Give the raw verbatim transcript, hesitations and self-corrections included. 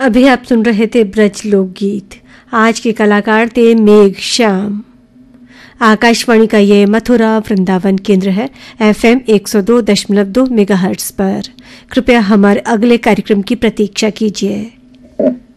अभी आप सुन रहे थे ब्रज लोकगीत। आज के कलाकार थे मेघ श्याम। आकाशवाणी का ये मथुरा वृंदावन केंद्र है एफएम एक सौ दो दशमलव दो मेगाहर्ट्ज पर। कृपया हमारे अगले कार्यक्रम की प्रतीक्षा कीजिए।